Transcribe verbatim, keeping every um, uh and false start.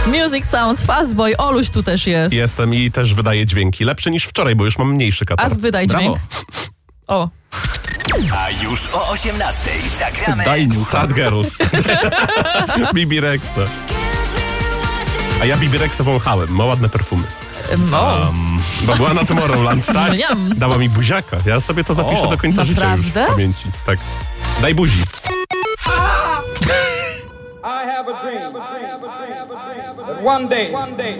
Music Sounds, Fastboy, Oluś tu też jest. Jestem i też wydaje dźwięki. Lepszy niż wczoraj, bo już mam mniejszy katar. A wydaj Brawo. dźwięk. O. A już o osiemnastej zagramy Daj Sad Girls. Bibi Rexa. A ja Bibi Rexa wąchałem, ma ładne perfumy. O. Um, bo była na Tomorrowland, tak? Mniam. Dała mi buziaka. Ja sobie to zapiszę O, do końca naprawdę? życia już w pamięci. Tak. Daj buzi. I have a dream. I have a dream. That one day, one day